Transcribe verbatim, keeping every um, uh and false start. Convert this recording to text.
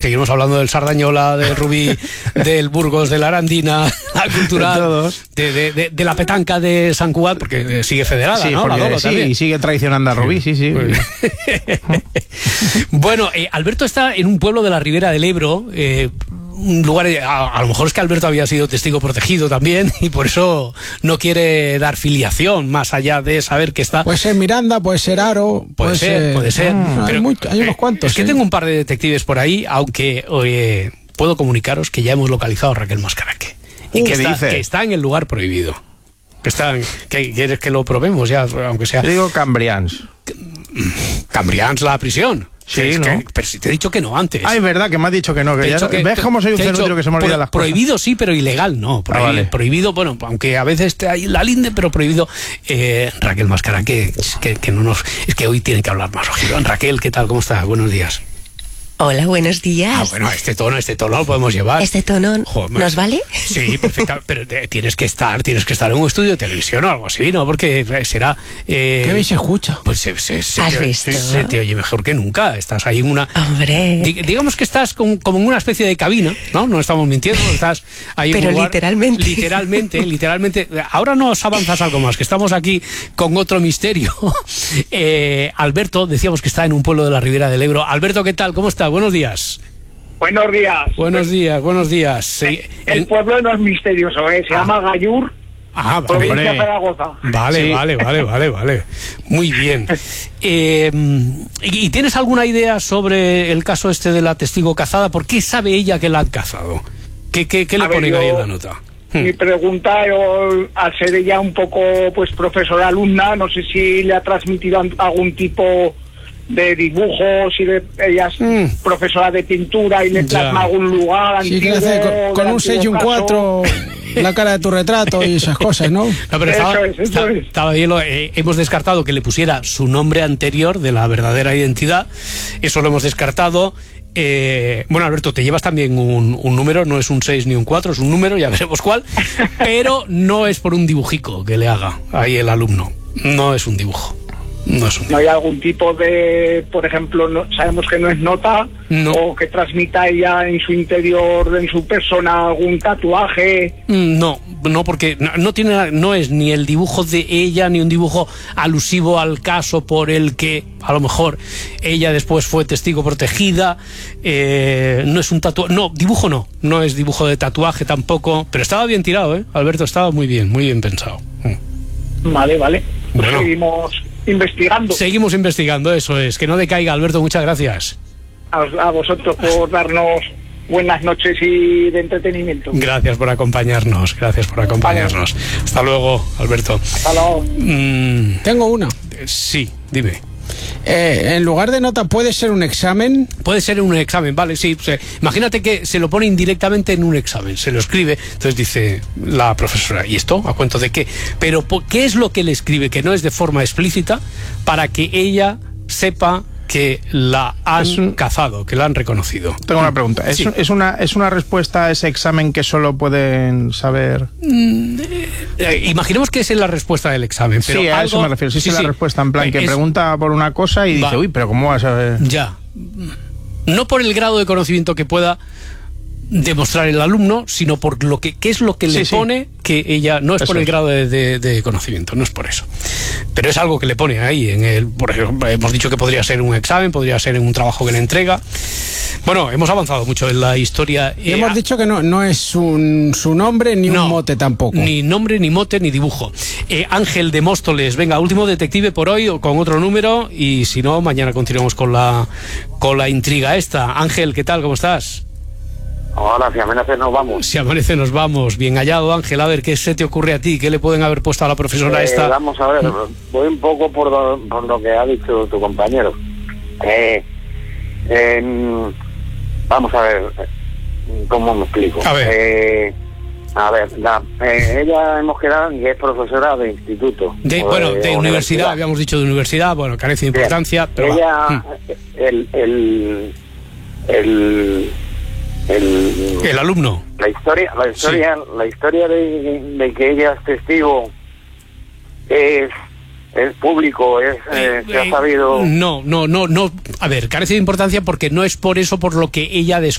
seguimos hablando del Sardañola, de Rubí, del Burgos, de la Arandina, la cultural, de, de, de, de la petanca de Sant Cugat, porque sigue federada, sí, ¿no? Porque, la Dolo, sí, también. Y sigue traicionando a Rubí, sí, sí. Bueno, eh, Alberto está en un pueblo de la Ribera del Ebro, eh, un lugar, a, a lo mejor es que Alberto había sido testigo protegido también y por eso no quiere dar filiación más allá de saber que está. Puede ser Miranda, puede ser Aro, puede, puede ser, ser, puede ser. Ah, pero hay, muy, hay unos cuantos. Es que ¿eh? tengo un par de detectives por ahí, aunque oye, puedo comunicaros que ya hemos localizado a Raquel Mascaraque y que ¿Qué está, dice? que está en el lugar prohibido. Que está, en, que quieres que lo probemos ya, aunque sea. Yo digo Cambrians. Cambrians, la prisión. Sí, es ¿no? que, pero si te he dicho que no antes. Ah, es verdad que me has dicho que no. Que Te he ya, dicho que- ¿Ves cómo soy un te he cenutrio dicho que se me olvidan pro- las cosas? Prohibido sí, pero ilegal no. Prohi- Ah, vale. Prohibido, bueno, aunque a veces te hay la linde, pero prohibido. Eh, Raquel Mascara, que, que, que no nos... Es que hoy tiene que hablar más ojito. Raquel, ¿qué tal? ¿Cómo estás? Buenos días. Hola, buenos días. Ah, bueno, este tono, este tono lo podemos llevar. ¿Este tono Joder, nos vale? Sí, perfecto, pero te- tienes que estar, tienes que estar en un estudio de televisión o algo así, ¿no? Porque será... Eh, Qué bien se escucha. Pues se, se, se, ¿Has te, visto? se te oye mejor que nunca. Estás ahí en una... Hombre. Di- digamos que estás con- como en una especie de cabina, ¿no? No estamos mintiendo, estás ahí en Pero un lugar- literalmente. Literalmente, literalmente. Ahora nos avanzas algo más, que estamos aquí con otro misterio. Eh, Alberto, decíamos que está en un pueblo de la Ribera del Ebro. Alberto, ¿qué tal? ¿Cómo está? Buenos días. Buenos días. Buenos días, buenos días. Sí, El en- pueblo no es misterioso, ¿eh? Se Ah. llama Gallur, Ah, vale. provincia de hombre. Zaragoza. Vale, Sí. vale, vale, vale, vale. Muy bien. Eh, ¿y, y tienes alguna idea sobre el caso este de la testigo cazada? ¿Por qué sabe ella que la han cazado? ¿Qué, qué, qué le A ver, ponen yo- ahí en la nota? Mi pregunta, yo, al ser ella un poco pues profesora alumna, no sé si le ha transmitido an- algún tipo de dibujos, si de- ella es Mm. profesora de pintura y le Ya. plasma algún lugar Sí, antiguo. que hace con, del con un antiguo seis y un caso. cuatro, la cara de tu retrato y esas cosas, ¿no? No, pero Eso estaba, es, eso está- es. estaba bien, lo- eh, hemos descartado que le pusiera su nombre anterior de la verdadera identidad. Eso lo hemos descartado. Eh, bueno, Alberto, te llevas también un, un número, no es un seis ni un cuatro, es un número, ya veremos cuál, pero no es por un dibujico que le haga ahí el alumno. No es un dibujo. No es un ¿No hay algún tipo de, por ejemplo, no, sabemos que no es nota, No. o que transmita ella en su interior, en su persona, algún tatuaje? No, no, porque no, no tiene, no es ni el dibujo de ella ni un dibujo alusivo al caso por el que a lo mejor ella después fue testigo protegida. Eh, no es un tatuaje, no, dibujo no, no es dibujo de tatuaje tampoco, pero estaba bien tirado, ¿eh? Alberto, estaba muy bien, muy bien pensado. Mm. Vale, vale. Pues Bueno. seguimos investigando. Seguimos investigando, eso es, que no decaiga, Alberto, muchas gracias. A, a vosotros por darnos buenas noches y de entretenimiento. Gracias por acompañarnos, gracias por acompañarnos. Hasta luego, Alberto. Hasta luego. Mm, Tengo una. eh, sí, dime. Eh, en lugar de nota, ¿puede ser un examen? Puede ser en un examen, vale, sí. O sea, imagínate que se lo pone indirectamente en un examen, se lo escribe, entonces dice la profesora, ¿y esto? ¿A cuento de qué? Pero po- ¿qué es lo que le escribe? Que no es de forma explícita, para que ella sepa que la han Es un- cazado, que la han reconocido. Tengo una pregunta. ¿Es, Sí. es, una, ¿Es una respuesta a ese examen que solo pueden saber? Eh, imaginemos que esa es la respuesta del examen. Pero sí, a algo- eso me refiero. Sí, sí, la respuesta. En plan, que Es- pregunta por una cosa y Va. dice, uy, pero ¿cómo vas a ver? Ya. No por el grado de conocimiento que pueda demostrar el alumno, sino por lo que qué es lo que le Sí, sí. pone que ella no es Eso por el es. grado de, de- de conocimiento, no es por eso. Pero es algo que le pone ahí en el, por ejemplo, hemos dicho que podría ser un examen, podría ser en un trabajo que le entrega. Bueno, hemos avanzado mucho en la historia. Y Eh, hemos ah, dicho que no, no es un, su nombre ni no, un mote tampoco. Ni nombre, ni mote, ni dibujo. Eh, Ángel de Móstoles, venga, último detective por hoy o con otro número, y si no, mañana continuamos con la con la intriga esta. Ángel, ¿qué tal? ¿Cómo estás? Ahora, si amanece, nos vamos. Si amanece nos vamos. Bien hallado, Ángel. A ver, ¿qué se te ocurre a ti? ¿Qué le pueden haber puesto a la profesora Eh, esta? Vamos a ver, voy un poco por lo, por lo que ha dicho tu compañero. Eh, en- vamos a ver, ¿cómo me explico? A ver. Eh, a ver, la, eh, ella hemos quedado que es profesora de instituto. De, o bueno, de universidad, habíamos dicho de universidad, bueno, carece de Bien. importancia, pero ella, va. Mm. el, el, el, el, El alumno. la historia, la historia, la historia de, de que ella es testigo es, es público, es, eh, se ha Eh, sabido. No, no, no, no. A ver, carece de importancia porque no es por eso por lo que ella